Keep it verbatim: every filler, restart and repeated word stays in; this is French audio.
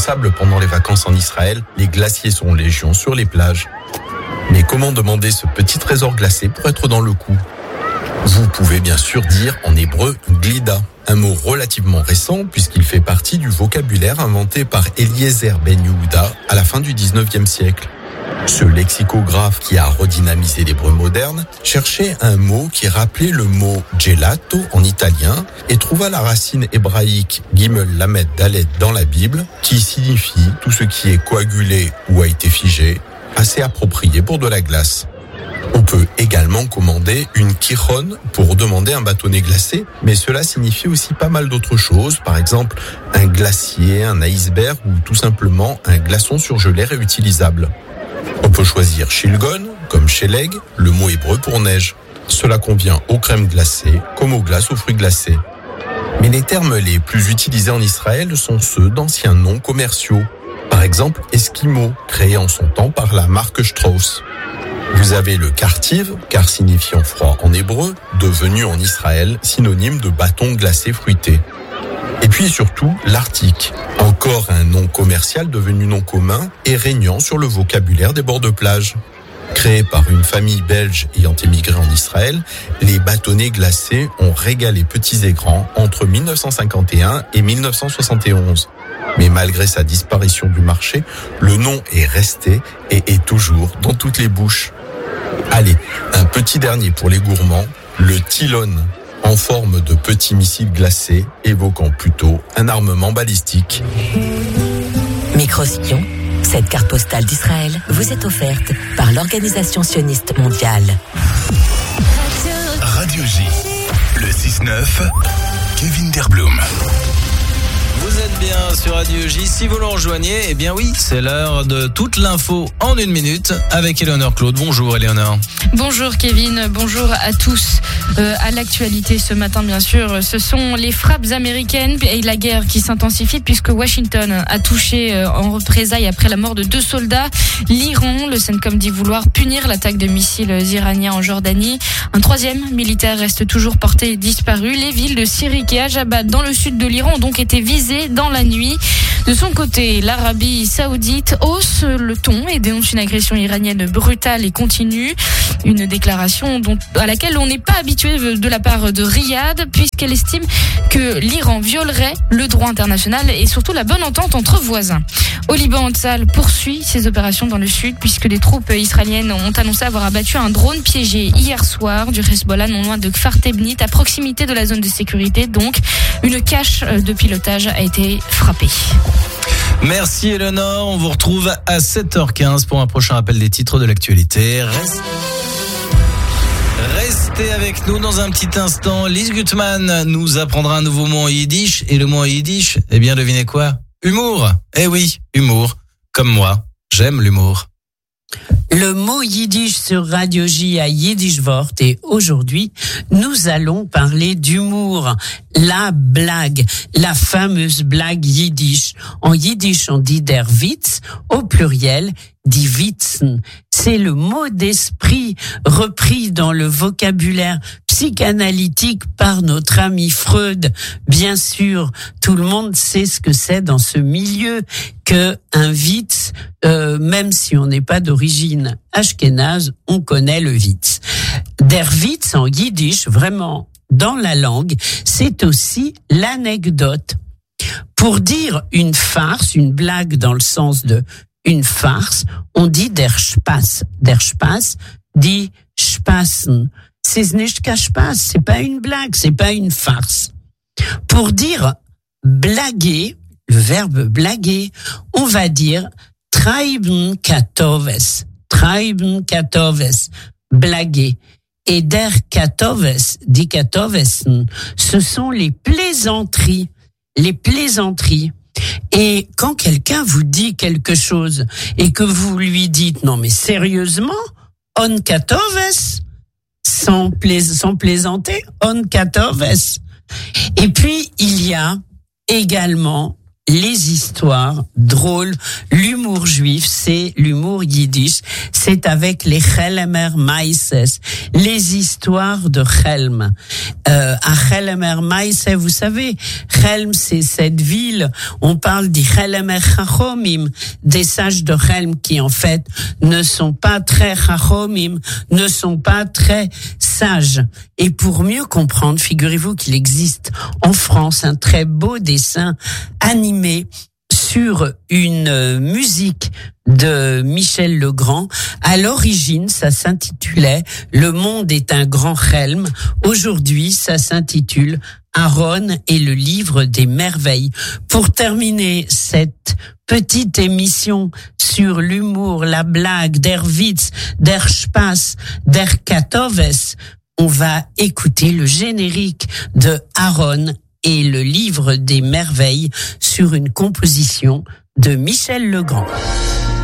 indispensable pendant les vacances en Israël. Les glaciers sont légion sur les plages. Mais comment demander ce petit trésor glacé pour être dans le coup ? Vous pouvez bien sûr dire en hébreu « glida », un mot relativement récent puisqu'il fait partie du vocabulaire inventé par Eliezer Ben Yehuda à la fin du dix-neuvième siècle. Ce lexicographe qui a redynamisé l'hébreu moderne cherchait un mot qui rappelait le mot gelato en italien et trouva la racine hébraïque gimel lamed dalet dans la Bible qui signifie tout ce qui est coagulé ou a été figé, assez approprié pour de la glace. On peut également commander une kichon pour demander un bâtonnet glacé, mais cela signifie aussi pas mal d'autres choses, par exemple un glacier, un iceberg ou tout simplement un glaçon surgelé réutilisable. On peut choisir shilgon, comme sheleg, le mot hébreu pour neige. Cela convient aux crèmes glacées comme aux glaces aux fruits glacés. Mais les termes les plus utilisés en Israël sont ceux d'anciens noms commerciaux. Par exemple, Esquimau, créé en son temps par la marque Strauss. Vous avez le kartiv, car signifiant froid en hébreu, devenu en Israël synonyme de bâton glacé fruité. Et puis surtout, l'Arctique, encore un nom commercial devenu nom commun et régnant sur le vocabulaire des bords de plage. Créé par une famille belge ayant émigré en Israël, les bâtonnets glacés ont régalé petits et grands entre dix-neuf cent cinquante et un et dix-neuf cent soixante et onze. Mais malgré sa disparition du marché, le nom est resté et est toujours dans toutes les bouches. Allez, un petit dernier pour les gourmands, le Tilon, en forme de petits missiles glacés, évoquant plutôt un armement balistique. Microspion, cette carte postale d'Israël vous est offerte par l'Organisation sioniste mondiale. Radio J, le six neuf, Kevin Derblum. Vous êtes bien sur Radio J. Si vous nous rejoignez, eh bien oui, c'est l'heure de toute l'info en une minute avec Éléonore Claude. Bonjour Éléonore. Bonjour Kevin, bonjour à tous. Euh, à l'actualité ce matin, bien sûr, ce sont les frappes américaines et la guerre qui s'intensifie puisque Washington a touché euh, en représailles après la mort de deux soldats l'Iran. Le CENTCOM dit vouloir punir l'attaque de missiles iraniens en Jordanie. Un troisième militaire reste toujours porté disparu. Les villes de Sirik et Ajabad dans le sud de l'Iran ont donc été visées dans la nuit. De son côté, l'Arabie saoudite hausse le ton et dénonce une agression iranienne brutale et continue. Une déclaration dont, à laquelle on n'est pas habitué de la part de Riyad, puisqu'elle estime que l'Iran violerait le droit international et surtout la bonne entente entre voisins. Au Liban, Tsahal poursuit ses opérations dans le sud, puisque les troupes israéliennes ont annoncé avoir abattu un drone piégé hier soir du Hezbollah non loin de Kfar Tebnit, à proximité de la zone de sécurité. Donc, une cache de pilotage a été frappée. Merci Éléonore, on vous retrouve à sept heures quinze pour un prochain rappel des titres de l'actualité. Reste... Restez avec nous dans un petit instant. Lise Gutmann nous apprendra un nouveau mot en yiddish. Et le mot en yiddish, eh bien devinez quoi ? Humour. Eh oui, humour. Comme moi, j'aime l'humour. Le mot yiddish sur Radio J à Yiddish Wort et aujourd'hui, nous allons parler d'humour. La blague, la fameuse blague yiddish. En yiddish, on dit der Witz, au pluriel, die Witzen. C'est le mot d'esprit repris dans le vocabulaire psychanalytique par notre ami Freud. Bien sûr, tout le monde sait ce que c'est dans ce milieu que un Witz, euh, même si on n'est pas d'origine ashkénaze, on connaît le Witz. Der Witz en yiddish, vraiment dans la langue, c'est aussi l'anecdote. Pour dire une farce, une blague dans le sens de une farce, on dit der Spaß. Der Spaß dit Spaßen. C'est nicht kein Spaß, c'est pas une blague, c'est pas une farce. Pour dire blaguer, le verbe blaguer, on va dire treiben katoves. Treiben katoves. Blaguer. Et der katoves, die katovesen, ce sont les plaisanteries. Les plaisanteries. Et quand quelqu'un vous dit quelque chose et que vous lui dites non mais sérieusement, on katoves, sans, plais, sans plaisanter, on katoves. Et puis il y a également les histoires drôles, l'humour juif, c'est l'humour yiddish, c'est avec les Chelemer Maïses, les histoires de Chelm. Euh, à Chelemer Maïses, vous savez, Chelm, c'est cette ville, on parle des Chelemer Chachomim, des sages de Chelm qui en fait ne sont pas très Chachomim, ne sont pas très sages. Et pour mieux comprendre, figurez-vous qu'il existe en France un très beau dessin animé sur une musique de Michel Legrand. À l'origine, ça s'intitulait « Le monde est un grand Chelm ». Aujourd'hui, ça s'intitule « Aaron et le livre des merveilles ». Pour terminer cette petite émission sur l'humour, la blague, der Witz, der Spaß, der Katoves, on va écouter le générique de Aaron et le livre des merveilles sur une composition de Michel Legrand.